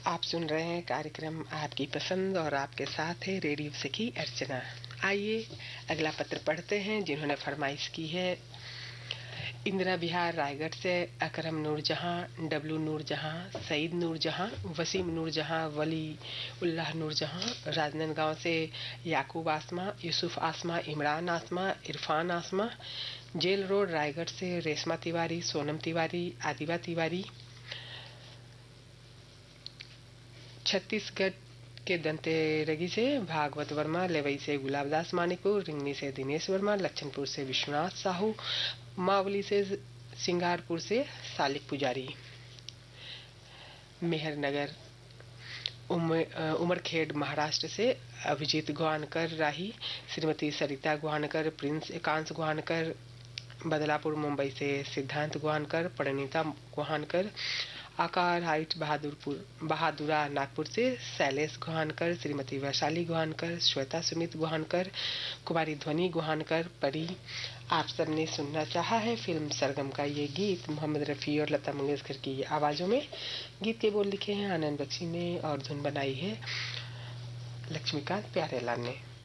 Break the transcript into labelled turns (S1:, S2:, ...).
S1: आप सुन रहे हैं कार्यक्रम आपकी पसंद और आपके साथ है रेडियो सखी अर्चना। आइए अगला पत्र पढ़ते हैं जिन्होंने फरमाइश की है। इंदिरा विहार रायगढ़ से अकरम नूरजहां, डब्लू नूरजहां, सईद नूरजहां, वसीम नूरजहां, वली उल्लाह नूरजहां। राजनांदगांव से याकूब आसमा, यूसुफ आसमा, इमरान आसमा, इरफान आसमा। जेल रोड रायगढ़ से रेशमा तिवारी, सोनम तिवारी, आदिबा तिवारी। छत्तीसगढ़ के दंतेरगी से भागवत वर्मा, लेवई से गुलाबदास मानिकपुर, रिंगनी से दिनेश वर्मा, लच्छनपुर से विश्वनाथ साहू, मावली से सिंगारपुर से सालिक पुजारी। मेहरनगर उमरखेड़ महाराष्ट्र से अभिजीत गुहानकर राही, श्रीमती सरिता गुहानकर, प्रिंस एकांश गुहानकर। बदलापुर मुंबई से सिद्धांत गुहानकर, परिणीता गुहानकर। आकार हाइट बहादुरा नागपुर से शैलेश गुहानकर, श्रीमती वैशाली गुहानकर, श्वेता सुमित गुहानकर, कुमारी ध्वनि गुहानकर, परी। आप सबने सुनना चाहा है फिल्म सरगम का ये गीत मोहम्मद रफ़ी और लता मंगेशकर की आवाज़ों में। गीत के बोल लिखे हैं आनंद बख्शी ने और धुन बनाई है लक्ष्मीकांत प्यारेलाल ने।